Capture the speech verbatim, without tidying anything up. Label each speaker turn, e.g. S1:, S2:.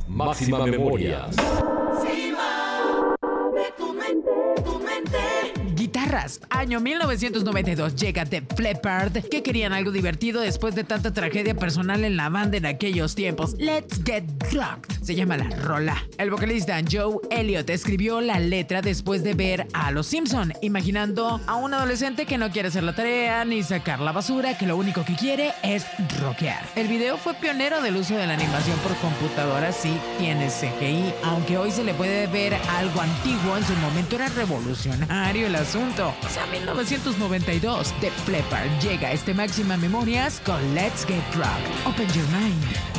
S1: Máxima Memorias.
S2: Guitarras. Año mil novecientos noventa y dos. Llega Def Leppard, que querían algo divertido después de tanta tragedia personal en la banda en aquellos tiempos. Let's Get Rocked se llama la rola. El vocalista Joe Elliott escribió la letra después de ver a Los Simpson, imaginando a un adolescente que no quiere hacer la tarea ni sacar la basura, que lo único que quiere es rockear. El video fue pionero del uso de la animación por computadora, sí tiene C G I, aunque hoy se le puede ver algo antiguo, en su momento era revolucionario el asunto. O sea, mil novecientos noventa y dos, Def Leppard llega a este Máxima Memorias con Let's Get Rocked. Open your mind.